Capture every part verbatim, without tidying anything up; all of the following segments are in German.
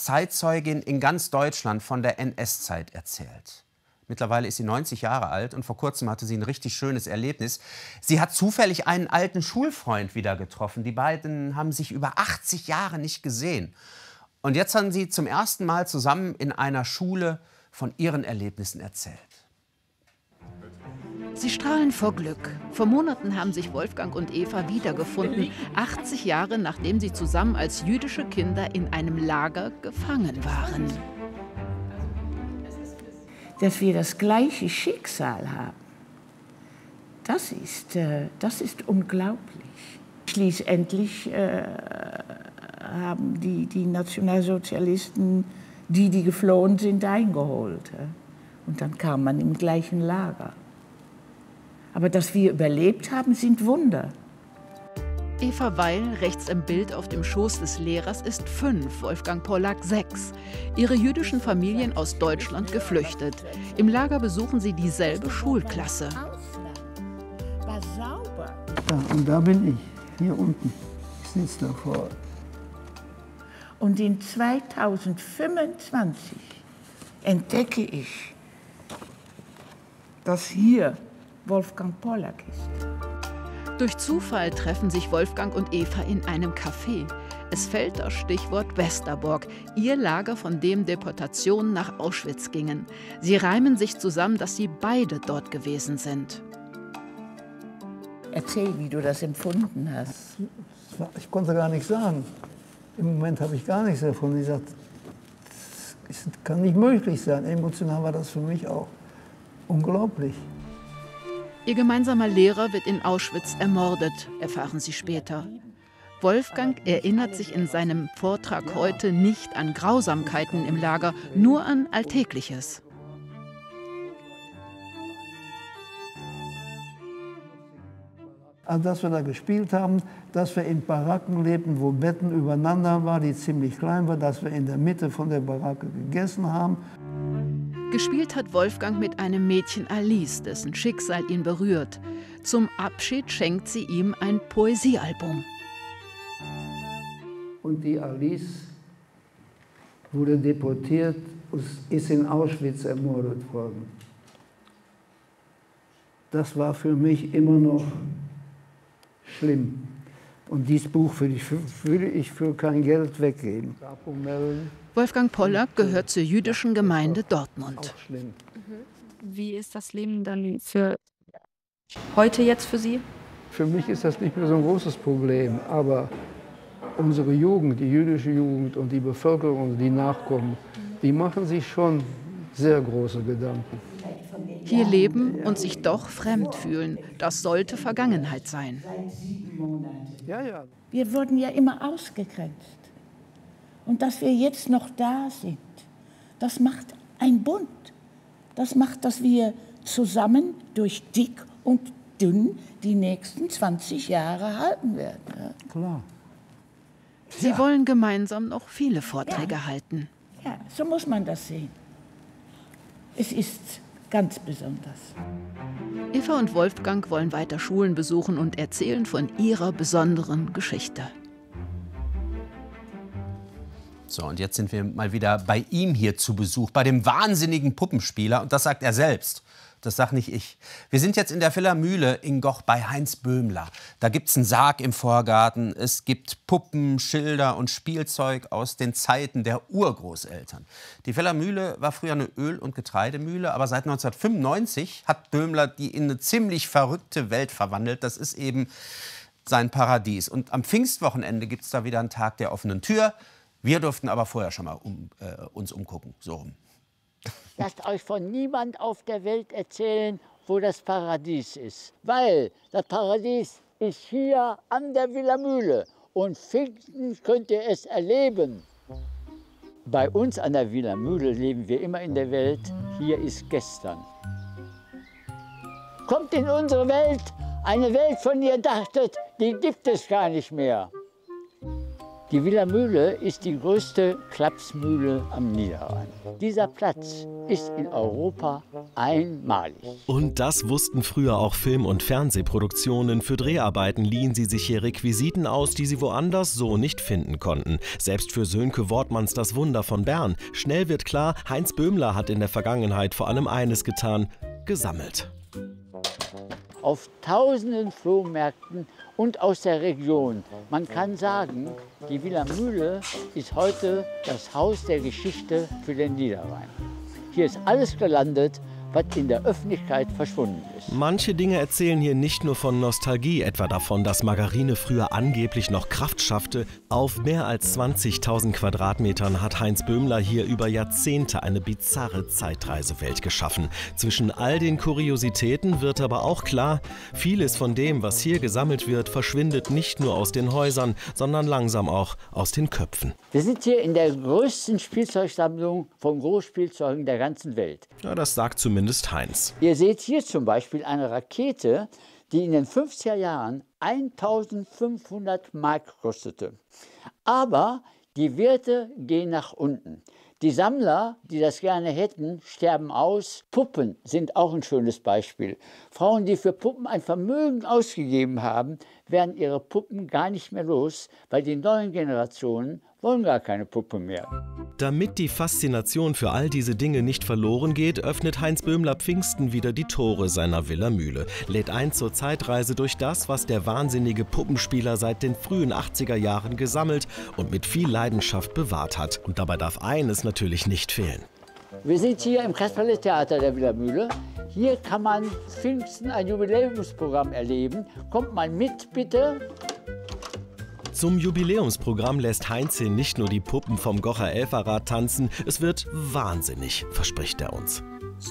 Zeitzeugin in ganz Deutschland von der N S-Zeit erzählt. Mittlerweile ist sie neunzig Jahre alt und vor kurzem hatte sie ein richtig schönes Erlebnis. Sie hat zufällig einen alten Schulfreund wieder getroffen. Die beiden haben sich über achtzig Jahre nicht gesehen. Und jetzt haben sie zum ersten Mal zusammen in einer Schule von ihren Erlebnissen erzählt. Sie strahlen vor Glück. Vor Monaten haben sich Wolfgang und Eva wiedergefunden, achtzig Jahre nachdem sie zusammen als jüdische Kinder in einem Lager gefangen waren. Dass wir das gleiche Schicksal haben, das ist, äh, das ist unglaublich. Schließlich äh, haben die, die Nationalsozialisten, die, die geflohen sind, eingeholt. Äh. Und dann kam man im gleichen Lager. Aber dass wir überlebt haben, sind Wunder. Eva Weil, rechts im Bild auf dem Schoß des Lehrers, ist fünf, Wolfgang Pollack sechs. Ihre jüdischen Familien aus Deutschland geflüchtet. Im Lager besuchen sie dieselbe Schulklasse. War sauber. Ja, und da bin ich, hier unten. Ich sitze davor. Und in zweitausendfünfundzwanzig entdecke ich, dass hier Wolfgang Pollack ist. Durch Zufall treffen sich Wolfgang und Eva in einem Café. Es fällt das Stichwort Westerbork, ihr Lager, von dem Deportationen nach Auschwitz gingen. Sie reimen sich zusammen, dass sie beide dort gewesen sind. Erzähl, wie du das empfunden hast. Ich konnte gar nichts sagen. Im Moment habe ich gar nichts davon. Ich sagte, das kann nicht möglich sein. Emotional war das für mich auch unglaublich. Ihr gemeinsamer Lehrer wird in Auschwitz ermordet, erfahren sie später. Wolfgang erinnert sich in seinem Vortrag heute nicht an Grausamkeiten im Lager, nur an Alltägliches. Also, dass wir da gespielt haben, dass wir in Baracken lebten, wo Betten übereinander waren, die ziemlich klein waren, dass wir in der Mitte von der Baracke gegessen haben. Gespielt hat Wolfgang mit einem Mädchen Alice, dessen Schicksal ihn berührt. Zum Abschied schenkt sie ihm ein Poesiealbum. Und die Alice wurde deportiert und ist in Auschwitz ermordet worden. Das war für mich immer noch schlimm. Und dieses Buch würde ich, würde ich für kein Geld weggeben. Wolfgang Pollack gehört zur jüdischen Gemeinde Dortmund. Wie ist das Leben dann für heute jetzt für Sie? Für mich ist das nicht mehr so ein großes Problem, aber unsere Jugend, die jüdische Jugend und die Bevölkerung, die nachkommen, die machen sich schon sehr große Gedanken. Hier leben und sich doch fremd fühlen, das sollte Vergangenheit sein. Ja, ja. Wir wurden ja immer ausgegrenzt. Und dass wir jetzt noch da sind, das macht ein Bund. Das macht, dass wir zusammen durch dick und dünn die nächsten zwanzig Jahre halten werden. Ja. Klar. Sie ja. wollen gemeinsam noch viele Vorträge ja. halten. Ja, so muss man das sehen. Es ist ganz besonders. Eva und Wolfgang wollen weiter Schulen besuchen und erzählen von ihrer besonderen Geschichte. So, und jetzt sind wir mal wieder bei ihm hier zu Besuch, bei dem wahnsinnigen Puppenspieler. Und das sagt er selbst. Das sag nicht ich. Wir sind jetzt in der Villa Mühle in Goch bei Heinz Böhmler. Da gibt's einen Sarg im Vorgarten. Es gibt Puppen, Schilder und Spielzeug aus den Zeiten der Urgroßeltern. Die Villa Mühle war früher eine Öl- und Getreidemühle, aber seit neunzehnhundertfünfundneunzig hat Böhmler die in eine ziemlich verrückte Welt verwandelt. Das ist eben sein Paradies. Und am Pfingstwochenende gibt's da wieder einen Tag der offenen Tür. Wir durften aber vorher schon mal um, äh, uns umgucken. So rum. Lasst euch von niemand auf der Welt erzählen, wo das Paradies ist. Weil das Paradies ist hier an der Villa Mühle. Und Pfingsten könnt ihr es erleben. Bei uns an der Villa Mühle leben wir immer in der Welt, hier ist gestern. Kommt in unsere Welt, eine Welt, von der ihr dachtet, die gibt es gar nicht mehr. Die Villa Mühle ist die größte Klapsmühle am Niederrhein. Dieser Platz ist in Europa einmalig. Und das wussten früher auch Film- und Fernsehproduktionen. Für Dreharbeiten liehen sie sich hier Requisiten aus, die sie woanders so nicht finden konnten. Selbst für Sönke Wortmanns Das Wunder von Bern. Schnell wird klar, Heinz Böhmler hat in der Vergangenheit vor allem eines getan: gesammelt. Auf tausenden Flohmärkten und aus der Region. Man kann sagen, die Villa Mühle ist heute das Haus der Geschichte für den Niederrhein. Hier ist alles gelandet, was in der Öffentlichkeit verschwunden ist. Manche Dinge erzählen hier nicht nur von Nostalgie, etwa davon, dass Margarine früher angeblich noch Kraft schaffte. Auf mehr als zwanzigtausend Quadratmetern hat Heinz Böhmler hier über Jahrzehnte eine bizarre Zeitreisewelt geschaffen. Zwischen all den Kuriositäten wird aber auch klar, vieles von dem, was hier gesammelt wird, verschwindet nicht nur aus den Häusern, sondern langsam auch aus den Köpfen. Wir sind hier in der größten Spielzeugsammlung von Großspielzeugen der ganzen Welt. Ja, das sagt zumindest Heinz. Ihr seht hier zum Beispiel eine Rakete, die in den fünfziger Jahren eintausendfünfhundert Mark kostete. Aber die Werte gehen nach unten. Die Sammler, die das gerne hätten, sterben aus. Puppen sind auch ein schönes Beispiel. Frauen, die für Puppen ein Vermögen ausgegeben haben, werden ihre Puppen gar nicht mehr los, weil die neuen Generationen wollen gar keine Puppe mehr. Damit die Faszination für all diese Dinge nicht verloren geht, öffnet Heinz Böhmler Pfingsten wieder die Tore seiner Villa Mühle, lädt ein zur Zeitreise durch das, was der wahnsinnige Puppenspieler seit den frühen achtziger Jahren gesammelt und mit viel Leidenschaft bewahrt hat. Und dabei darf eines natürlich nicht fehlen. Wir sind hier im Kasperle-Theater der Villa Mühle. Hier kann man Pfingsten ein Jubiläumsprogramm erleben. Kommt mal mit, bitte. Zum Jubiläumsprogramm lässt Heinz hier nicht nur die Puppen vom Gocher Elferrad tanzen, es wird wahnsinnig, verspricht er uns.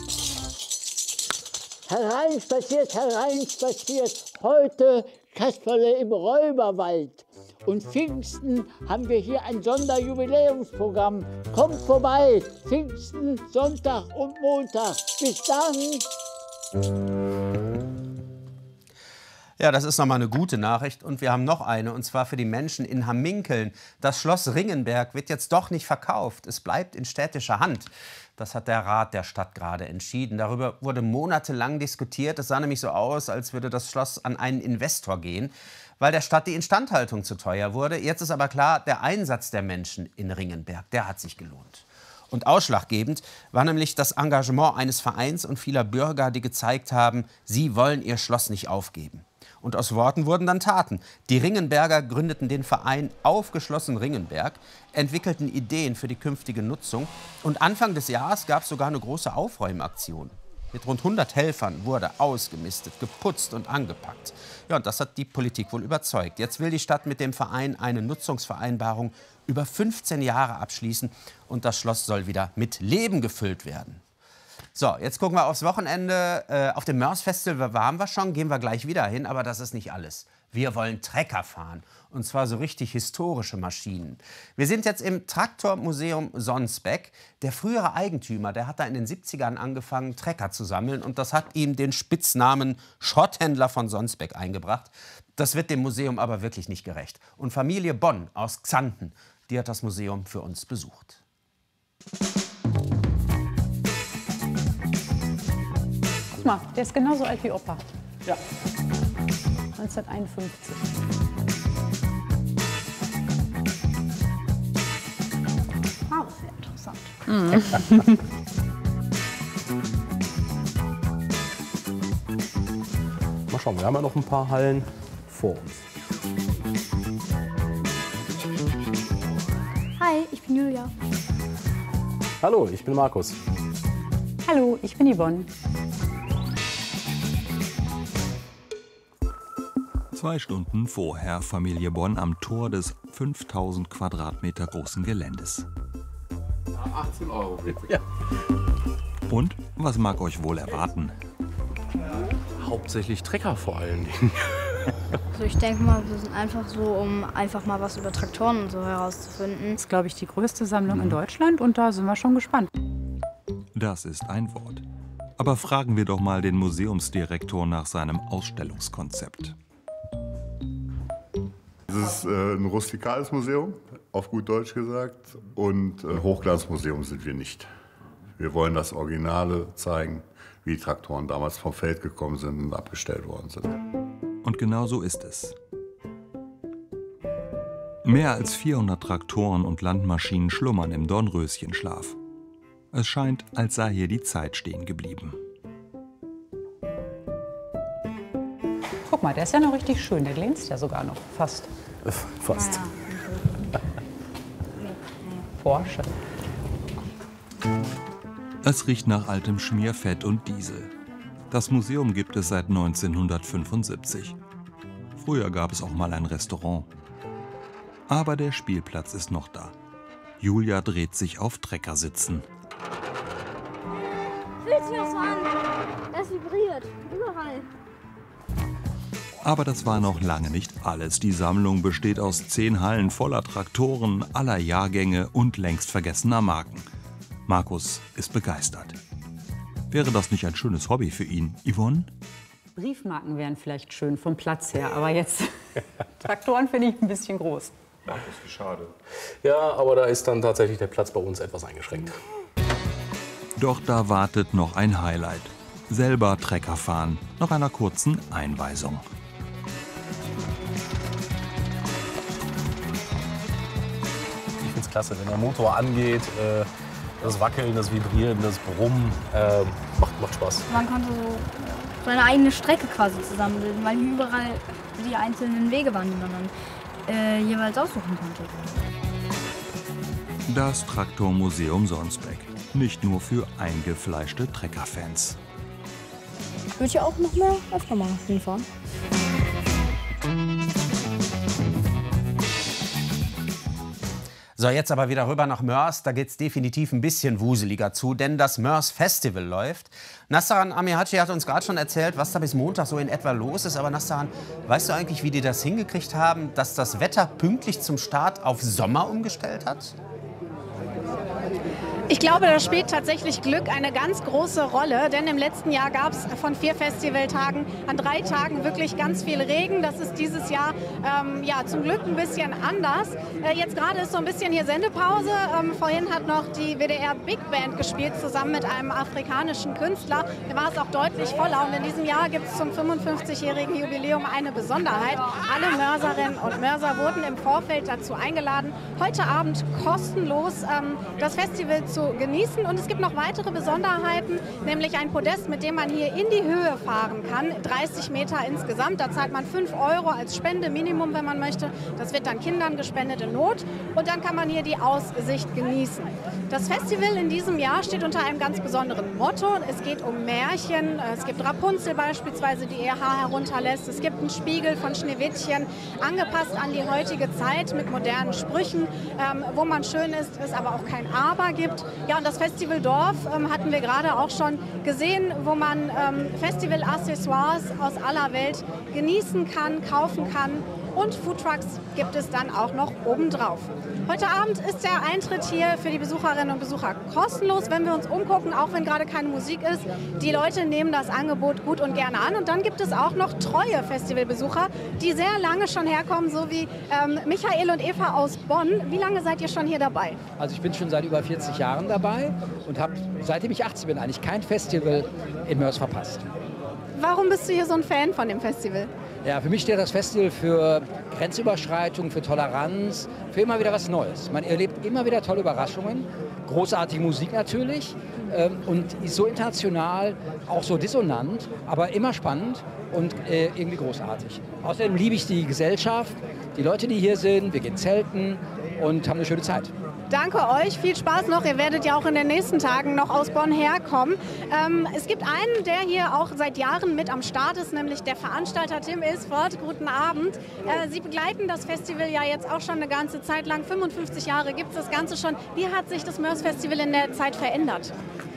Hereinspaziert, hereinspaziert, heute Kasperle im Räuberwald. Und Pfingsten haben wir hier ein Sonderjubiläumsprogramm. Kommt vorbei, Pfingsten, Sonntag und Montag. Bis dann. Ja, das ist nochmal eine gute Nachricht. Und wir haben noch eine, und zwar für die Menschen in Hamminkeln. Das Schloss Ringenberg wird jetzt doch nicht verkauft. Es bleibt in städtischer Hand. Das hat der Rat der Stadt gerade entschieden. Darüber wurde monatelang diskutiert. Es sah nämlich so aus, als würde das Schloss an einen Investor gehen, weil der Stadt die Instandhaltung zu teuer wurde. Jetzt ist aber klar, der Einsatz der Menschen in Ringenberg, der hat sich gelohnt. Und ausschlaggebend war nämlich das Engagement eines Vereins und vieler Bürger, die gezeigt haben, sie wollen ihr Schloss nicht aufgeben. Und aus Worten wurden dann Taten. Die Ringenberger gründeten den Verein Aufgeschlossen Ringenberg, entwickelten Ideen für die künftige Nutzung. Und Anfang des Jahres gab es sogar eine große Aufräumaktion. Mit rund hundert Helfern wurde ausgemistet, geputzt und angepackt. Ja, und das hat die Politik wohl überzeugt. Jetzt will die Stadt mit dem Verein eine Nutzungsvereinbarung über fünfzehn Jahre abschließen. Und das Schloss soll wieder mit Leben gefüllt werden. So, jetzt gucken wir aufs Wochenende. Äh, auf dem Moers Festival waren wir schon, gehen wir gleich wieder hin. Aber das ist nicht alles. Wir wollen Trecker fahren. Und zwar so richtig historische Maschinen. Wir sind jetzt im Traktormuseum Sonsbeck. Der frühere Eigentümer, der hat da in den siebzigern angefangen, Trecker zu sammeln. Und das hat ihm den Spitznamen Schrotthändler von Sonsbeck eingebracht. Das wird dem Museum aber wirklich nicht gerecht. Und Familie Bonn aus Xanten, die hat das Museum für uns besucht. Guck mal, der ist genauso alt wie Opa. Ja. neunzehnhunderteinundfünfzig. Ah, das ist ja interessant. Mhm. Mal schauen, wir haben ja noch ein paar Hallen vor uns. Hi, ich bin Julia. Hallo, ich bin Markus. Hallo, ich bin Yvonne. Zwei Stunden vorher Familie Bonn am Tor des fünftausend Quadratmeter großen Geländes. achtzehn Euro bitte. Ja. Und was mag euch wohl erwarten? Hauptsächlich Trecker vor allen Dingen. Also ich denke mal, wir sind einfach so, um einfach mal was über Traktoren und so herauszufinden. Das ist, glaube ich, die größte Sammlung in Deutschland und da sind wir schon gespannt. Das ist ein Wort. Aber fragen wir doch mal den Museumsdirektor nach seinem Ausstellungskonzept. Es ist äh, ein rustikales Museum. auf gut Deutsch gesagt. Und äh, Hochglanzmuseum sind wir nicht. Wir wollen das Originale zeigen, wie die Traktoren damals vom Feld gekommen sind und abgestellt worden sind. Und genau so ist es. Mehr als vierhundert Traktoren und Landmaschinen schlummern im Dornröschenschlaf. Es scheint, als sei hier die Zeit stehen geblieben. Guck mal, der ist ja noch richtig schön. Der glänzt ja sogar noch. Fast. Fast. Porsche. Es riecht nach altem Schmierfett und Diesel. Das Museum gibt es seit neunzehnhundertfünfundsiebzig. Früher gab es auch mal ein Restaurant. Aber der Spielplatz ist noch da. Julia dreht sich auf Treckersitzen. Fühlt sich das so an? Das vibriert. Überall. Aber das war noch lange nicht alles. Die Sammlung besteht aus zehn Hallen voller Traktoren aller Jahrgänge und längst vergessener Marken. Markus ist begeistert. Wäre das nicht ein schönes Hobby für ihn, Yvonne? Briefmarken wären vielleicht schön vom Platz her, aber jetzt Traktoren finde ich ein bisschen groß. Das ist schade. Ja, aber da ist dann tatsächlich der Platz bei uns etwas eingeschränkt. Doch da wartet noch ein Highlight. Selber Trecker fahren, nach einer kurzen Einweisung. Ich finde es klasse, wenn der Motor angeht, äh, das Wackeln, das Vibrieren, das Brummen, äh, macht, macht Spaß. Man konnte so seine eigene Strecke quasi zusammenbilden, weil hier überall die einzelnen Wege waren, die man dann äh, jeweils aussuchen konnte. Das Traktormuseum Sonsbeck. Nicht nur für eingefleischte Treckerfans. Würde ich auch noch mehr öfter mal hinfahren. So, jetzt aber wieder rüber nach Mörs. Da geht es definitiv ein bisschen wuseliger zu, denn das Mörs Festival läuft. Nassaran Amihaci hat uns gerade schon erzählt, was da bis Montag so in etwa los ist. Aber Nassaran, weißt du eigentlich, wie die das hingekriegt haben, dass das Wetter pünktlich zum Start auf Sommer umgestellt hat? Ich glaube, da spielt tatsächlich Glück eine ganz große Rolle, denn im letzten Jahr gab es von vier Festivaltagen an drei Tagen wirklich ganz viel Regen. Das ist dieses Jahr ähm, ja, zum Glück ein bisschen anders. Äh, jetzt gerade ist so ein bisschen hier Sendepause. Ähm, vorhin hat noch die W D R Big Band gespielt, zusammen mit einem afrikanischen Künstler. Da war es auch deutlich voller. Und in diesem Jahr gibt es zum fünfundfünfzigjährigen Jubiläum eine Besonderheit. Alle Mörserinnen und Mörser wurden im Vorfeld dazu eingeladen, heute Abend kostenlos ähm, das Festival zu zu genießen. Und es gibt noch weitere Besonderheiten, nämlich ein Podest, mit dem man hier in die Höhe fahren kann. dreißig Meter insgesamt. Da zahlt man fünf Euro als Spende, Minimum, wenn man möchte. Das wird dann Kindern gespendet in Not. Und dann kann man hier die Aussicht genießen. Das Festival in diesem Jahr steht unter einem ganz besonderen Motto. Es geht um Märchen. Es gibt Rapunzel beispielsweise, die ihr Haar herunterlässt. Es gibt einen Spiegel von Schneewittchen, angepasst an die heutige Zeit mit modernen Sprüchen, ähm, wo man schön ist, es aber auch kein Aber gibt. Ja, und das Festivaldorf ähm, hatten wir gerade auch schon gesehen, wo man ähm, Festival-Accessoires aus aller Welt genießen kann, kaufen kann. Und Foodtrucks gibt es dann auch noch obendrauf. Heute Abend ist der Eintritt hier für die Besucherinnen und Besucher kostenlos, wenn wir uns umgucken, auch wenn gerade keine Musik ist. Die Leute nehmen das Angebot gut und gerne an. Und dann gibt es auch noch treue Festivalbesucher, die sehr lange schon herkommen, so wie ähm, Michael und Eva aus Bonn. Wie lange seid ihr schon hier dabei? Also ich bin schon seit über vierzig Jahren dabei und habe, seitdem ich achtzehn bin, eigentlich kein Festival in Mörs verpasst. Warum bist du hier so ein Fan von dem Festival? Ja, für mich steht das Festival für Grenzüberschreitung, für Toleranz, für immer wieder was Neues. Man erlebt immer wieder tolle Überraschungen, großartige Musik natürlich ähm, und ist so international, auch so dissonant, aber immer spannend und äh, irgendwie großartig. Außerdem liebe ich die Gesellschaft, die Leute, die hier sind, wir gehen zelten und haben eine schöne Zeit. Danke euch, viel Spaß noch. Ihr werdet ja auch in den nächsten Tagen noch aus Bonn herkommen. Ähm, es gibt einen, der hier auch seit Jahren mit am Start ist, nämlich der Veranstalter Tim Ilsford. Guten Abend. Äh, Sie begleiten das Festival ja jetzt auch schon eine ganze Zeit lang. fünfundfünfzig Jahre gibt es das Ganze schon. Wie hat sich das Mörs Festival in der Zeit verändert?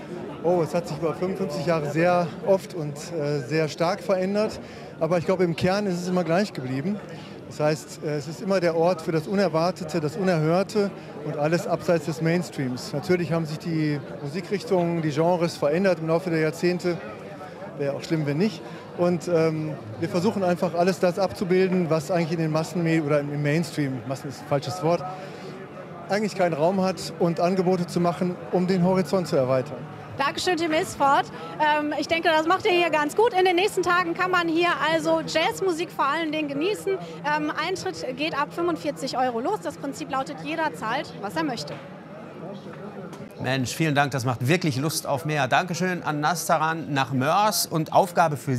Oh, es hat sich über fünfundfünfzig Jahre sehr oft und äh, sehr stark verändert. Aber ich glaube, im Kern ist es immer gleich geblieben. Das heißt, es ist immer der Ort für das Unerwartete, das Unerhörte und alles abseits des Mainstreams. Natürlich haben sich die Musikrichtungen, die Genres verändert im Laufe der Jahrzehnte. Wäre auch schlimm, wenn nicht. Und ähm, wir versuchen einfach alles das abzubilden, was eigentlich in den Massenmedien oder im Mainstream, Massen ist ein falsches Wort, eigentlich keinen Raum hat und Angebote zu machen, um den Horizont zu erweitern. Dankeschön, Tim Isford. Ähm, ich denke, das macht ihr hier ganz gut. In den nächsten Tagen kann man hier also Jazzmusik vor allen Dingen genießen. Ähm, Eintritt geht ab fünfundvierzig Euro los. Das Prinzip lautet, jeder zahlt, was er möchte. Mensch, vielen Dank, das macht wirklich Lust auf mehr. Dankeschön an Nastaran nach Mörs und Aufgabe für